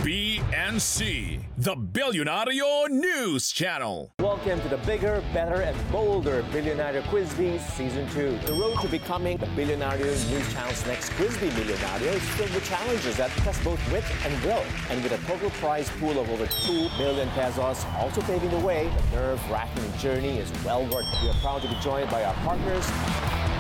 BNC, the Billionario News Channel. Welcome to the bigger, better, and bolder Billionario Quiz Bee Season 2. The road to becoming the Billionario News Channel's next Quiz Bee Millionario is filled with challenges that test both wit and will. And with a total prize pool of over 2 million pesos also paving the way, the nerve-wracking journey is well worth it. We are proud to be joined by our partners,